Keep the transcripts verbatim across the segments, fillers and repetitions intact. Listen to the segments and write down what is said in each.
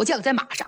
老将在马上，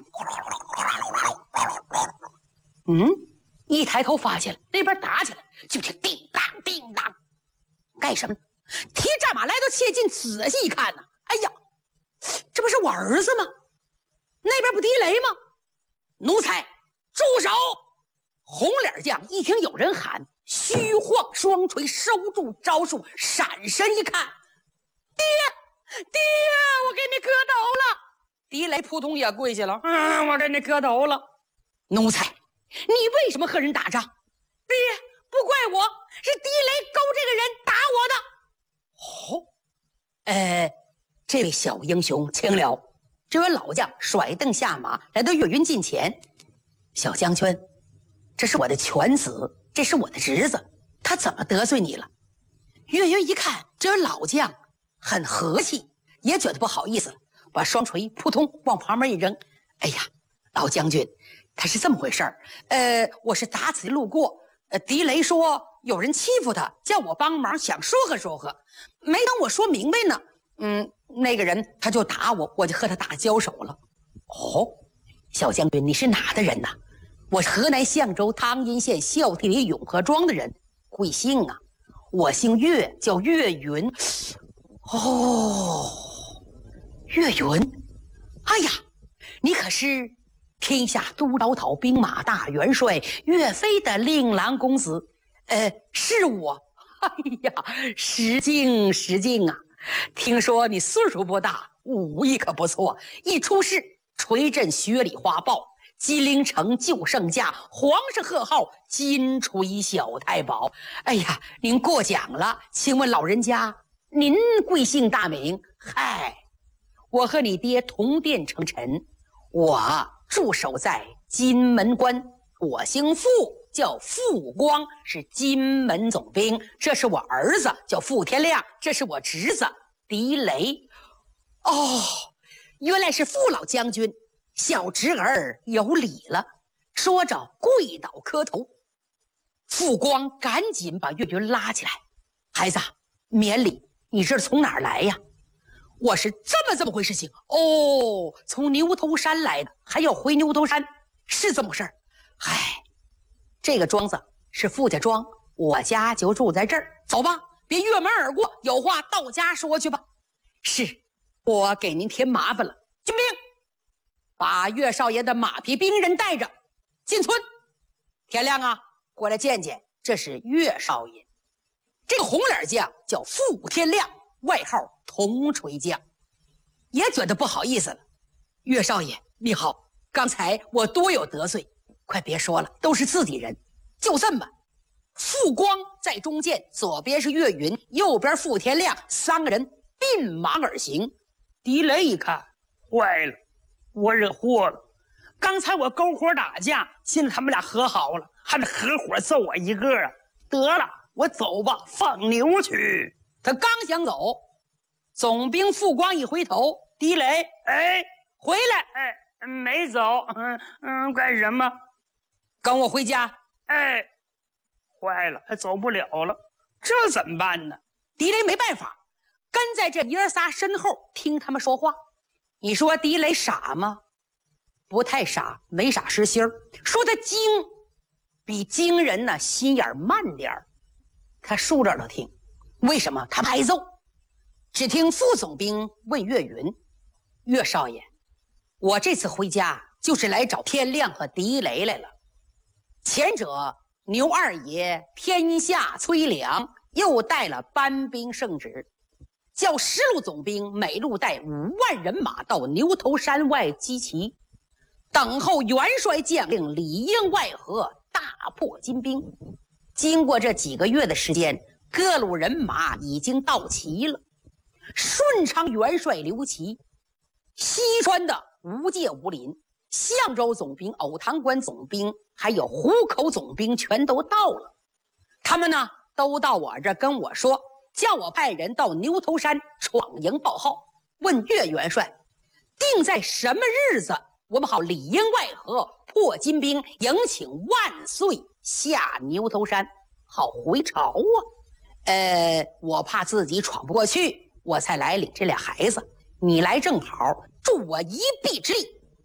嗯，一抬头发现了那边打起来，就听叮当叮当，干什么？提战马来到切近，仔细一看呢，哎呀，这不是我儿子吗？那边不地雷吗？奴才住手！红脸将一听有人喊，虚晃双锤，收住招数，闪身一看，爹爹，我给你磕头了。狄雷扑通也跪下了，嗯，我给你磕头了。奴才，你为什么和人打仗？爹，不怪我，是狄雷勾这个人打我的。哦，呃，这位小英雄请了。这位老将甩蹬下马，来到岳云近前。小将军，这是我的犬子，这是我的侄子，他怎么得罪你了？岳云一看这位老将很和气，也觉得不好意思了，把双锤扑通往旁边一扔。哎呀，老将军，他是这么回事儿。呃，我是打此路过，呃，狄雷说有人欺负他，叫我帮忙，想说和说和，没等我说明白呢，嗯，那个人他就打我，我就和他打交手了。哦，小将军，你是哪的人呐？我是河南象州汤阴县孝悌里永和庄的人，贵姓啊？我姓岳，叫岳云。哦，岳云，哎呀，你可是天下都招讨兵马大元帅岳飞的令郎公子？呃，是我。哎呀，失敬失敬啊！听说你岁数不大，武艺可不错，一出世锤震雪里花豹，金陵城救圣驾，皇上贺号金锤小太保。哎呀，您过奖了，请问老人家您贵姓大名？嗨，我和你爹同殿成臣，我驻守在金门关，我姓傅，叫傅光，是金门总兵。这是我儿子，叫傅天亮，这是我侄子狄雷。哦，原来是傅老将军，小侄儿有礼了。说着跪倒磕头。傅光赶紧把岳云拉起来，孩子免礼，你这是从哪儿来呀？我是这么这么回事情哦，从牛头山来的，还要回牛头山，是这么回事。唉，这个庄子是傅家庄，我家就住在这儿。走吧，别越门而过，有话到家说去吧。是，我给您添麻烦了。军兵，把岳少爷的马匹兵人带着进村。天亮啊，过来见见，这是岳少爷。这个红脸将叫傅天亮，外号铜锤将，也觉得不好意思了。岳少爷你好，刚才我多有得罪，快别说了，都是自己人。就这么，傅光在中间，左边是岳云，右边傅天亮，三个人并马而行。狄雷一看，坏了，我惹祸了。刚才我勾伙打架，现在他们俩和好了，还得合伙揍我一个啊！得了，我走吧，放牛去。他刚想走，总兵傅光一回头，狄雷，哎，回来，哎，没走，嗯嗯，干什么？跟我回家。哎，坏了，还走不了了，这怎么办呢？狄雷没办法，跟在这爷仨身后听他们说话。你说狄雷傻吗？不太傻，没傻实心儿。说他精，比精人呢心眼慢点儿。他竖着耳朵听，为什么？他怕挨揍。只听副总兵问岳云：“岳少爷，我这次回家就是来找天亮和狄雷来了。前者牛二爷天下催粮，又带了班兵圣旨，叫十路总兵每路带五万人马到牛头山外集齐，等候元帅将令，里应外合，大破金兵。经过这几个月的时间，各路人马已经到齐了。顺昌元帅刘琦，西川的吴介、吴林，象州总兵、藕塘关总兵，还有湖口总兵全都到了。他们呢，都到我这跟我说，叫我派人到牛头山闯营报号，问岳元帅定在什么日子，我们好里应外合，破金兵，迎请万岁下牛头山，好回朝啊。呃，我怕自己闯不过去，我才来领这俩孩子。你来正好，助我一臂之力，